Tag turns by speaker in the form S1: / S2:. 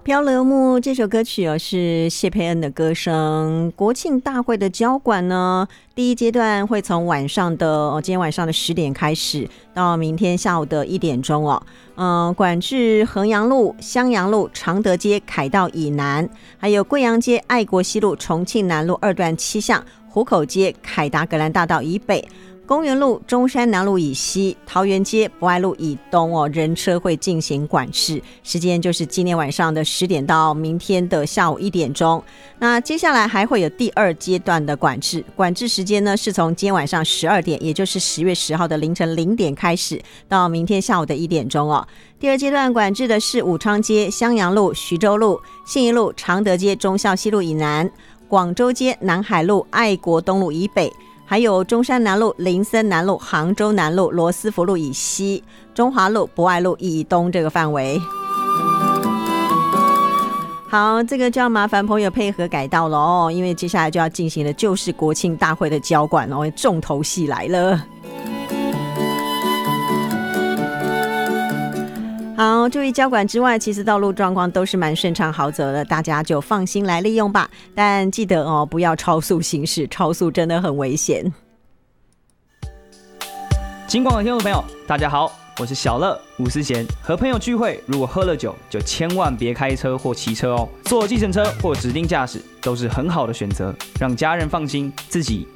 S1: 漂流木这首歌曲是谢佩恩的歌声。国庆大会的交管呢，第一阶段会从今天晚上的10点开始，到明天下午的1点钟管制衡阳路、襄阳路、常德街、凯道以南，还有贵阳街、爱国西路、重庆南路2段7巷、湖口街、凯达格兰大道以北。公园路、中山南路以西、桃园街、博爱路以东人车会进行管制，时间就是今天晚上的10点到明天的下午1点钟。那接下来还会有第2阶段的管制，管制时间呢是从今天晚上12点，也就是10月10号的凌晨0点开始，到明天下午的1点钟第2阶段管制的是武昌街、襄阳路、徐州路、信义路、常德街、忠孝西路以南、广州街、南海路、爱国东路以北，还有中山南路、林森南路、杭州南路、罗斯福路以西、中华路、博爱路以东这个范围。好，这个就要麻烦朋友配合改道了因为接下来就要进行的就是国庆大会的交管重头戏来了。好，注意交管之外，其实道路状况都是蛮顺畅好走的，大家就放心来利用吧。但记得不要超速行驶，超速真的很危险。
S2: 金广的听众朋友，大家好，我是小乐吴思贤。和朋友聚会，如果喝了酒，就千万别开车或骑车坐计程车或指定驾驶都是很好的选择，让家人放心，自己